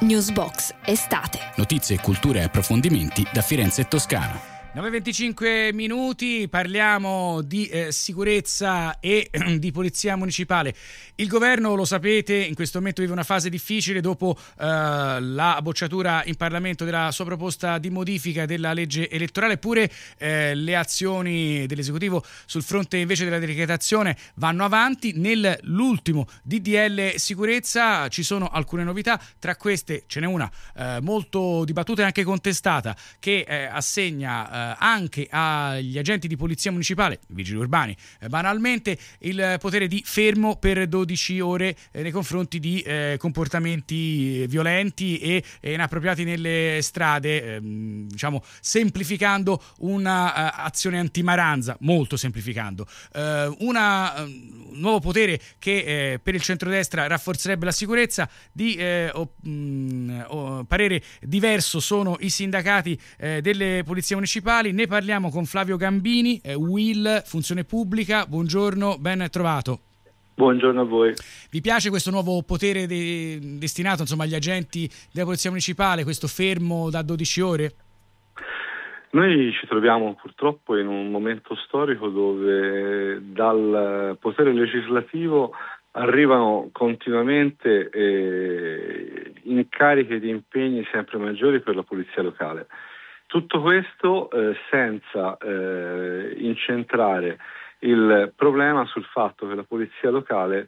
Newsbox Estate. Notizie, cultura e approfondimenti da Firenze e Toscana. 9:25 minuti, parliamo di sicurezza e di polizia municipale. Il governo, lo sapete, in questo momento vive una fase difficile dopo la bocciatura in Parlamento della sua proposta di modifica della legge elettorale, eppure le azioni dell'esecutivo sul fronte invece della decretazione vanno avanti. Nell'ultimo DDL sicurezza ci sono alcune novità, tra queste ce n'è una molto dibattuta e anche contestata che assegna anche agli agenti di polizia municipale, vigili urbani, banalmente il potere di fermo per 12 ore nei confronti di comportamenti violenti e inappropriati nelle strade, diciamo semplificando una azione antimaranza, molto semplificando. Un nuovo potere che per il centrodestra rafforzerebbe la sicurezza. Di parere diverso sono i sindacati delle polizie municipali. Ne parliamo con Flavio Gambini, UIL, Funzione Pubblica. Buongiorno, ben trovato. Buongiorno a voi. Vi piace questo nuovo potere destinato agli agenti della Polizia Municipale, questo fermo da 12 ore? Noi ci troviamo purtroppo in un momento storico dove dal potere legislativo arrivano continuamente incarichi di impegni sempre maggiori per la polizia locale. Tutto questo senza incentrare il problema sul fatto che la polizia locale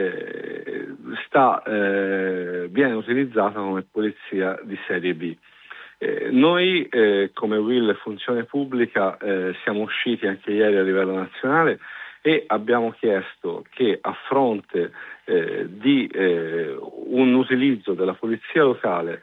viene utilizzata come polizia di serie B. Noi come UIL Funzione Pubblica siamo usciti anche ieri a livello nazionale e abbiamo chiesto che a fronte di un utilizzo della polizia locale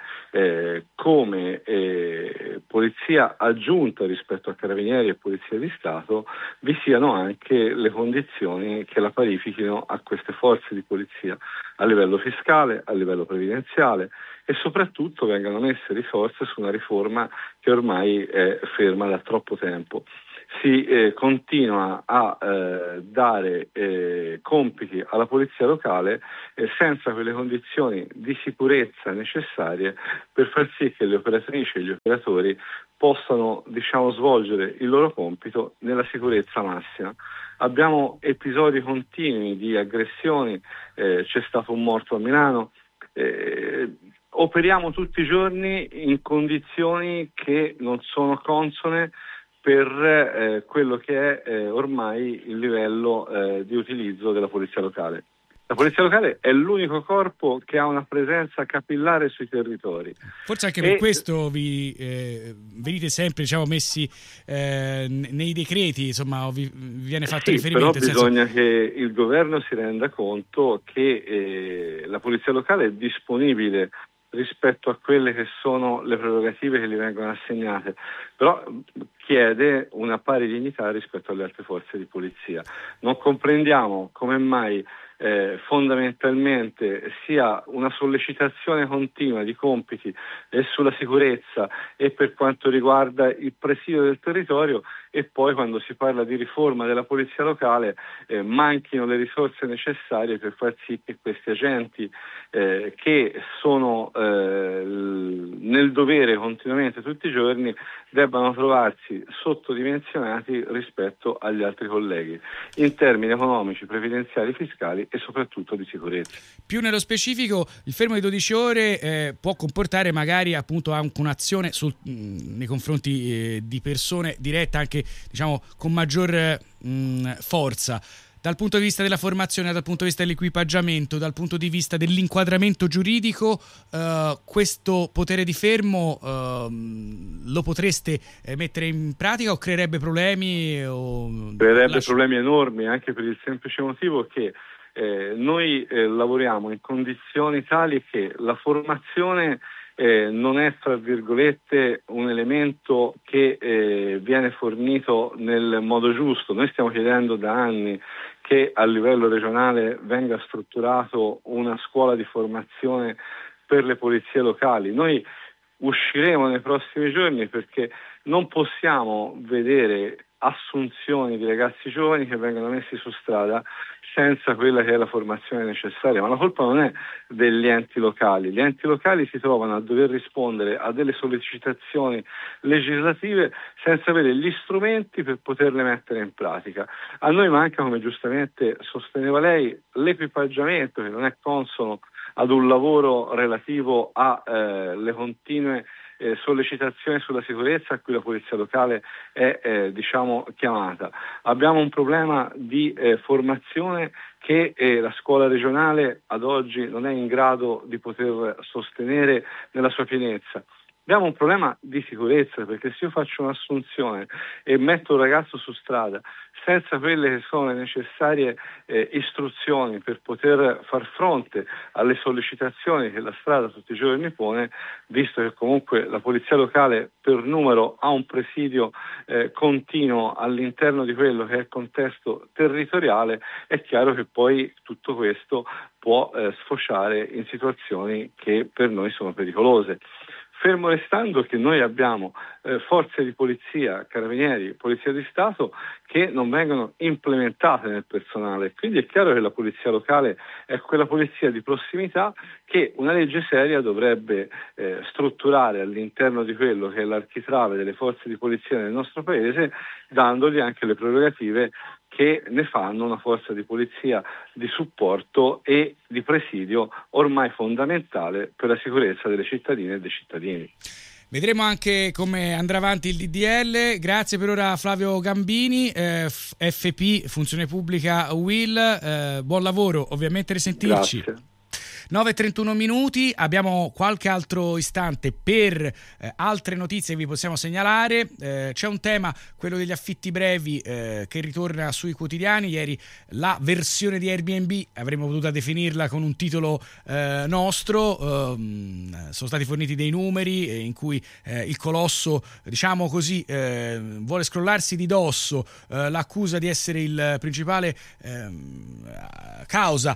come polizia aggiunta rispetto a carabinieri e polizia di Stato vi siano anche le condizioni che la parifichino a queste forze di polizia a livello fiscale, a livello previdenziale e soprattutto vengano messe risorse su una riforma che ormai è ferma da troppo tempo. Si continua a dare compiti alla polizia locale senza quelle condizioni di sicurezza necessarie per far sì che le operatrici e gli operatori possano svolgere il loro compito nella sicurezza massima. Abbiamo episodi continui di aggressioni, c'è stato un morto a Milano. Operiamo tutti i giorni in condizioni che non sono consone per quello che è ormai il livello di utilizzo della polizia locale. La polizia locale è l'unico corpo che ha una presenza capillare sui territori. Forse anche per questo vi venite sempre messi nei decreti, vi viene fatto riferimento. Però bisogna che il governo si renda conto che la polizia locale è disponibile rispetto a quelle che sono le prerogative che gli vengono assegnate, però chiede una pari dignità rispetto alle altre forze di polizia. Non comprendiamo come mai fondamentalmente sia una sollecitazione continua di compiti sulla sicurezza e per quanto riguarda il presidio del territorio e poi quando si parla di riforma della polizia locale manchino le risorse necessarie per far sì che questi agenti che sono nel dovere continuamente tutti i giorni debbano trovarsi sottodimensionati rispetto agli altri colleghi in termini economici, previdenziali, fiscali e soprattutto di sicurezza. Più nello specifico, il fermo di 12 ore può comportare magari appunto anche un'azione nei confronti di persone diretta anche con maggior forza. Dal punto di vista della formazione, dal punto di vista dell'equipaggiamento, dal punto di vista dell'inquadramento giuridico, questo potere di fermo lo potreste mettere in pratica o creerebbe problemi? Creerebbe problemi enormi, anche per il semplice motivo che noi lavoriamo in condizioni tali che la formazione non è, tra virgolette, un elemento che viene fornito nel modo giusto. Noi stiamo chiedendo da anni che a livello regionale venga strutturato una scuola di formazione per le polizie locali. Noi usciremo nei prossimi giorni perché non possiamo vedere assunzioni di ragazzi giovani che vengono messi su strada senza quella che è la formazione necessaria. Ma la colpa non è degli enti locali. Gli enti locali si trovano a dover rispondere a delle sollecitazioni legislative senza avere gli strumenti per poterle mettere in pratica. A noi manca, come giustamente sosteneva lei, l'equipaggiamento, che non è consono ad un lavoro relativo alle continue sollecitazioni sulla sicurezza a cui la polizia locale è chiamata. Abbiamo un problema di formazione che la scuola regionale ad oggi non è in grado di poter sostenere nella sua pienezza. Abbiamo un problema di sicurezza, perché se io faccio un'assunzione e metto un ragazzo su strada senza quelle che sono le necessarie istruzioni per poter far fronte alle sollecitazioni che la strada tutti i giorni pone, visto che comunque la polizia locale per numero ha un presidio continuo all'interno di quello che è il contesto territoriale, è chiaro che poi tutto questo può sfociare in situazioni che per noi sono pericolose. Fermo restando che noi abbiamo forze di polizia, carabinieri, polizia di Stato che non vengono implementate nel personale. Quindi è chiaro che la polizia locale è quella polizia di prossimità che una legge seria dovrebbe strutturare all'interno di quello che è l'architrave delle forze di polizia nel nostro paese, dandogli anche le prerogative che ne fanno una forza di polizia di supporto e di presidio ormai fondamentale per la sicurezza delle cittadine e dei cittadini. Vedremo anche come andrà avanti il DDL. Grazie per ora Flavio Gambini, FP, Funzione Pubblica UIL, buon lavoro, ovviamente risentirci. Grazie. 9:31 minuti, abbiamo qualche altro istante per altre notizie che vi possiamo segnalare. C'è un tema, quello degli affitti brevi, che ritorna sui quotidiani. Ieri la versione di Airbnb, avremmo potuto definirla con un titolo nostro, sono stati forniti dei numeri in cui il colosso, diciamo così, vuole scrollarsi di dosso l'accusa di essere il principale causa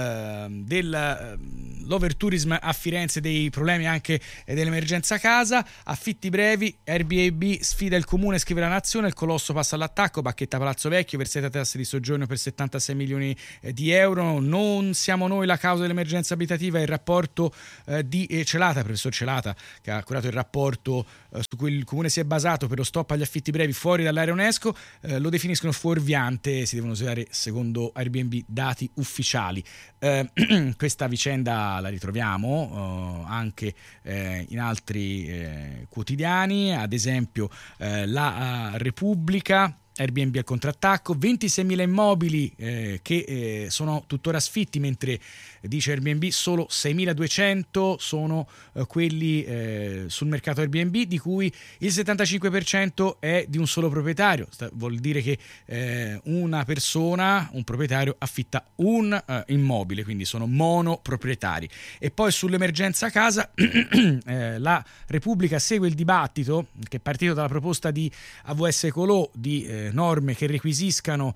dell'overtourism a Firenze, dei problemi anche dell'emergenza casa. Affitti brevi, Airbnb sfida il comune, scrive La Nazione, il colosso passa all'attacco, Bacchetta Palazzo Vecchio, versata tasse di soggiorno per 76 milioni di euro. Non siamo noi la causa dell'emergenza abitativa, il rapporto di Celata, professor Celata, che ha curato il rapporto su cui il comune si è basato per lo stop agli affitti brevi fuori dall'area UNESCO, lo definiscono fuorviante, si devono usare secondo Airbnb dati ufficiali. Questa vicenda la ritroviamo anche in altri quotidiani, ad esempio la Repubblica. Airbnb al contrattacco, 26.000 immobili che sono tuttora sfitti, mentre dice Airbnb solo 6.200 sono quelli sul mercato Airbnb, di cui il 75% è di un solo proprietario. Vuol dire che una persona, un proprietario, affitta un immobile, quindi sono monoproprietari. E poi sull'emergenza casa la Repubblica segue il dibattito che è partito dalla proposta di AVS Ecolò di norme che requisiscano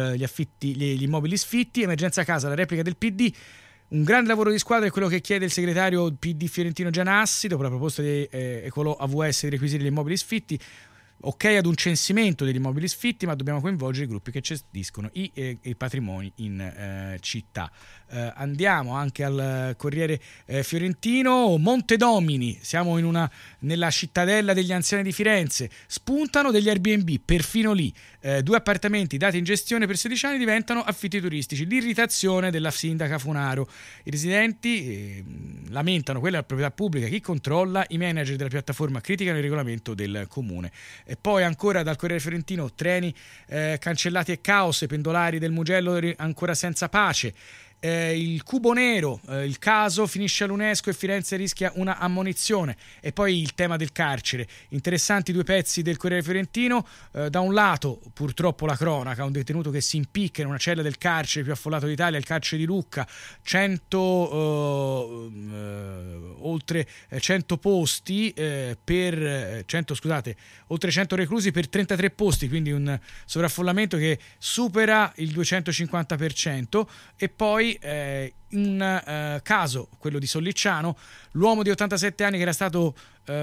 gli immobili sfitti. Emergenza casa, la replica del PD. Un grande lavoro di squadra è quello che chiede il segretario PD fiorentino Gianassi dopo la proposta di Ecolò AVS di requisire gli immobili sfitti. Ok ad un censimento degli immobili sfitti, ma dobbiamo coinvolgere i gruppi che gestiscono i patrimoni in città. Andiamo anche al Corriere Fiorentino. Montedomini, siamo nella cittadella degli anziani di Firenze, spuntano degli Airbnb, perfino lì 2 appartamenti dati in gestione per 16 anni diventano affitti turistici. L'irritazione della sindaca Funaro, i residenti lamentano quella della proprietà pubblica, chi controlla, i manager della piattaforma criticano il regolamento del comune. E poi ancora dal Corriere Fiorentino, treni cancellati e caos, pendolari del Mugello ancora senza pace. Il cubo nero, il caso finisce all'UNESCO e Firenze rischia una ammonizione. E poi il tema del carcere, interessanti 2 pezzi del Corriere Fiorentino. Da un lato purtroppo la cronaca, un detenuto che si impicca in una cella del carcere più affollato d'Italia, il carcere di Lucca, 100 oltre 100 posti oltre 100 reclusi per 33 posti, quindi un sovraffollamento che supera il 250%. E poi un caso, quello di Sollicciano, l'uomo di 87 anni che era stato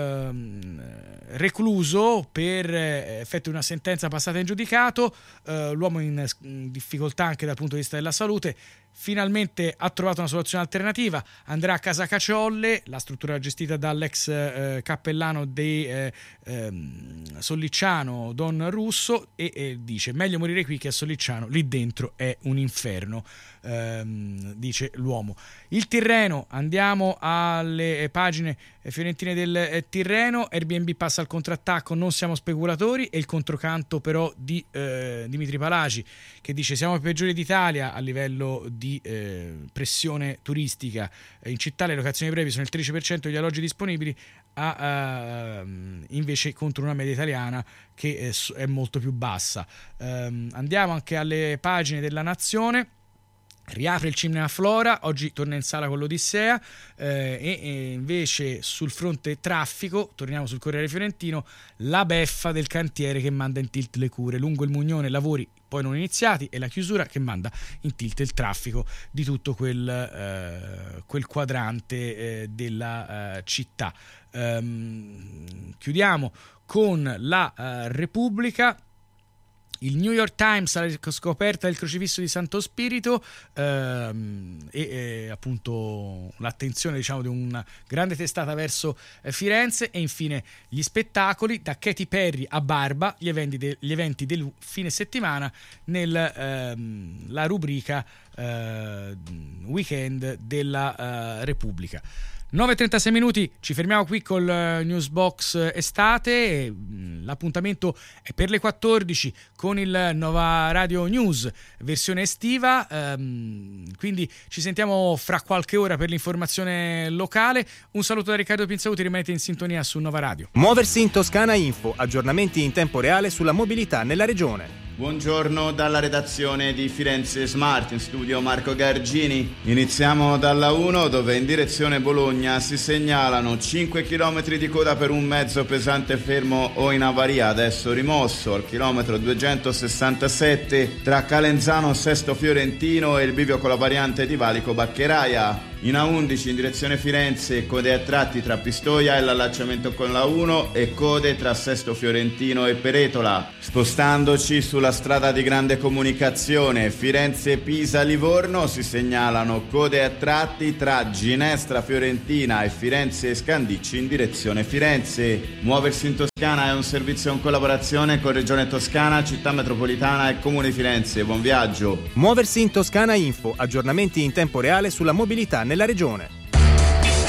recluso per effetto di una sentenza passata in giudicato, l'uomo in difficoltà anche dal punto di vista della salute, finalmente ha trovato una soluzione alternativa, andrà a Casa Caciolle, la struttura gestita dall'ex cappellano di Sollicciano Don Russo, e dice: meglio morire qui che a Sollicciano, lì dentro è un inferno, dice l'uomo. Il Tirreno, andiamo alle pagine fiorentine del Tirreno. Airbnb passa al contrattacco, non siamo speculatori, e il controcanto però di Dimitri Palagi, che dice: siamo i peggiori d'Italia a livello di pressione turistica, in città le locazioni brevi sono il 13% degli alloggi disponibili, invece contro una media italiana che è molto più bassa. Andiamo anche alle pagine della Nazione. Riapre il Cinema Flora, oggi torna in sala con l'Odissea, e invece sul fronte traffico, torniamo sul Corriere Fiorentino, la beffa del cantiere che manda in tilt le cure. Lungo il Mugnone lavori poi non iniziati e la chiusura che manda in tilt il traffico di tutto quel quadrante della città. Chiudiamo con la Repubblica. Il New York Times alla scoperta del crocifisso di Santo Spirito, e appunto l'attenzione, diciamo, di una grande testata verso Firenze. E infine gli spettacoli, da Katy Perry a Barba, gli eventi del fine settimana nella rubrica Weekend della Repubblica. 9:36 minuti, ci fermiamo qui col Newsbox estate. L'appuntamento è per le 14 con il Nova Radio News versione estiva, quindi ci sentiamo fra qualche ora per l'informazione locale. Un saluto da Riccardo Pinzauti, rimanete in sintonia su Nova Radio. Muoversi in Toscana Info, aggiornamenti in tempo reale sulla mobilità nella regione. Buongiorno dalla redazione di Firenze Smart, in studio Marco Gargini. Iniziamo dalla 1, dove in direzione Bologna si segnalano 5 km di coda per un mezzo pesante fermo o in avaria, adesso rimosso al chilometro 267 tra Calenzano Sesto Fiorentino e il bivio con la variante di Valico Baccheraia. In A11 in direzione Firenze, code a tratti tra Pistoia e l'allacciamento con la 1 e code tra Sesto Fiorentino e Peretola. Spostandoci sulla strada di grande comunicazione Firenze-Pisa-Livorno si segnalano code a tratti tra Ginestra Fiorentina e Firenze Scandicci in direzione Firenze. Muoversi in Toscana è un servizio in collaborazione con Regione Toscana, Città Metropolitana e Comune di Firenze. Buon viaggio. Muoversi in Toscana Info, aggiornamenti in tempo reale sulla mobilità nella regione.